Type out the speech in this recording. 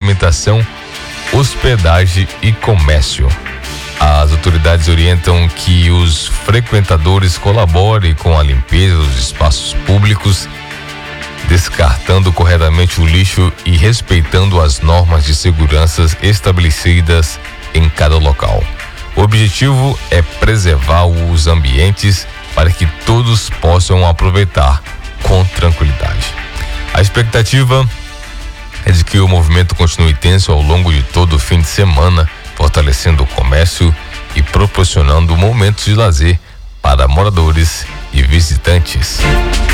alimentação, hospedagem e comércio. As autoridades orientam que os frequentadores colaborem com a limpeza dos espaços públicos, descartando corretamente o lixo e respeitando as normas de segurança estabelecidas em cada local. O objetivo é preservar os ambientes para que todos possam aproveitar com tranquilidade. A expectativa é de que o movimento continue intenso ao longo de todo o fim de semana, fortalecendo o comércio e proporcionando momentos de lazer para moradores e visitantes.